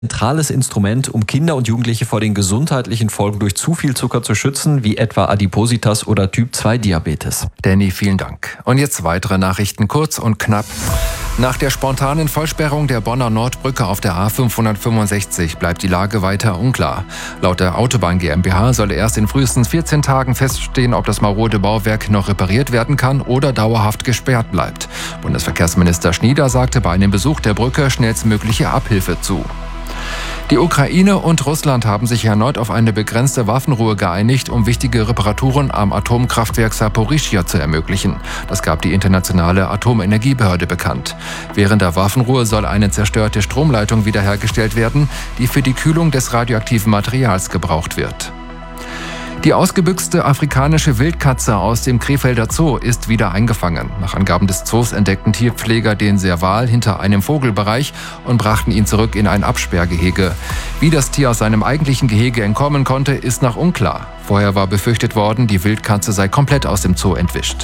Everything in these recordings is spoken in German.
Zentrales Instrument, um Kinder und Jugendliche vor den gesundheitlichen Folgen durch zu viel Zucker zu schützen, wie etwa Adipositas oder Typ-2-Diabetes. Danny, vielen Dank. Und jetzt weitere Nachrichten, kurz und knapp. Nach der spontanen Vollsperrung der Bonner Nordbrücke auf der A565 bleibt die Lage weiter unklar. Laut der Autobahn GmbH soll erst in frühestens 14 Tagen feststehen, ob das marode Bauwerk noch repariert werden kann oder dauerhaft gesperrt bleibt. Bundesverkehrsminister Schnieder sagte bei einem Besuch der Brücke schnellstmögliche Abhilfe zu. Die Ukraine und Russland haben sich erneut auf eine begrenzte Waffenruhe geeinigt, um wichtige Reparaturen am Atomkraftwerk Saporischschja zu ermöglichen. Das gab die internationale Atomenergiebehörde bekannt. Während der Waffenruhe soll eine zerstörte Stromleitung wiederhergestellt werden, die für die Kühlung des radioaktiven Materials gebraucht wird. Die ausgebüxte afrikanische Wildkatze aus dem Krefelder Zoo ist wieder eingefangen. Nach Angaben des Zoos entdeckten Tierpfleger den Serval hinter einem Vogelbereich und brachten ihn zurück in ein Absperrgehege. Wie das Tier aus seinem eigentlichen Gehege entkommen konnte, ist noch unklar. Vorher war befürchtet worden, die Wildkatze sei komplett aus dem Zoo entwischt.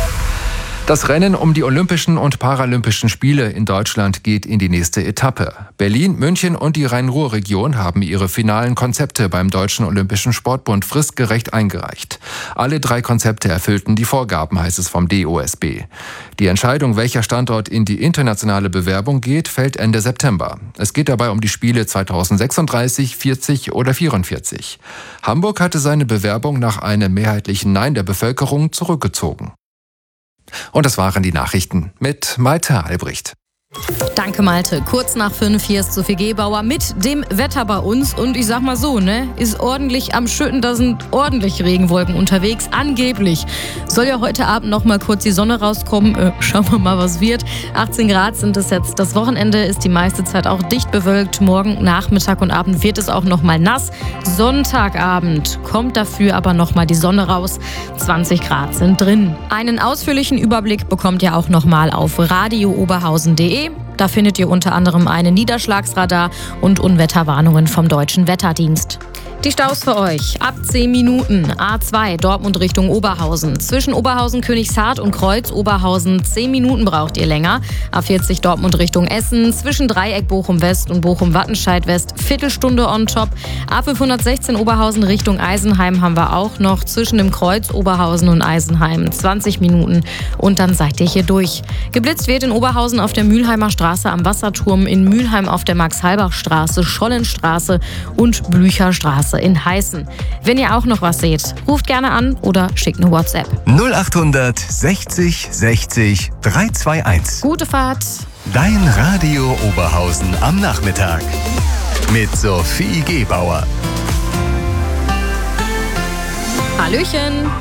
Das Rennen um die Olympischen und Paralympischen Spiele in Deutschland geht in die nächste Etappe. Berlin, München und die Rhein-Ruhr-Region haben ihre finalen Konzepte beim Deutschen Olympischen Sportbund fristgerecht eingereicht. Alle 3 Konzepte erfüllten die Vorgaben, heißt es vom DOSB. Die Entscheidung, welcher Standort in die internationale Bewerbung geht, fällt Ende September. Es geht dabei um die Spiele 2036, 40 oder 44. Hamburg hatte seine Bewerbung nach einem mehrheitlichen Nein der Bevölkerung zurückgezogen. Und das waren die Nachrichten mit Malte Albrecht. Danke, Malte. Kurz nach 5, hier ist Sophie Gebauer mit dem Wetter bei uns. Und ich sag mal so, ist ordentlich am Schütten, da sind ordentlich Regenwolken unterwegs. Angeblich soll ja heute Abend noch mal kurz die Sonne rauskommen. Schauen wir mal, was wird. 18 Grad sind es jetzt. Das Wochenende ist die meiste Zeit auch dicht bewölkt. Morgen, Nachmittag und Abend wird es auch noch mal nass. Sonntagabend kommt dafür aber noch mal die Sonne raus. 20 Grad sind drin. Einen ausführlichen Überblick bekommt ihr auch noch mal auf radiooberhausen.de. Da findet ihr unter anderem einen Niederschlagsradar und Unwetterwarnungen vom Deutschen Wetterdienst. Die Staus für euch. Ab 10 Minuten. A2 Dortmund Richtung Oberhausen. Zwischen Oberhausen, Königshardt und Kreuz Oberhausen 10 Minuten braucht ihr länger. A40 Dortmund Richtung Essen. Zwischen Dreieck Bochum West und Bochum Wattenscheid West Viertelstunde on top. A516 Oberhausen Richtung Eisenheim haben wir auch noch. Zwischen dem Kreuz Oberhausen und Eisenheim 20 Minuten. Und dann seid ihr hier durch. Geblitzt wird in Oberhausen auf der Mülheimer Straße am Wasserturm, in Mülheim auf der Max-Halbach-Straße, Schollenstraße und Blücherstraße in Heißen. Wenn ihr auch noch was seht, ruft gerne an oder schickt eine WhatsApp. 0800 60 60 321. Gute Fahrt. Dein Radio Oberhausen am Nachmittag. Mit Sophie Gebauer. Hallöchen.